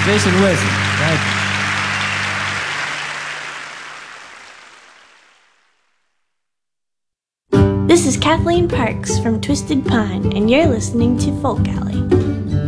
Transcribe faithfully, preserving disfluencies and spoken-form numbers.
Jason Wilson. Thank you. This is Kathleen Parks from Twisted Pine, and you're listening to Folk Alley.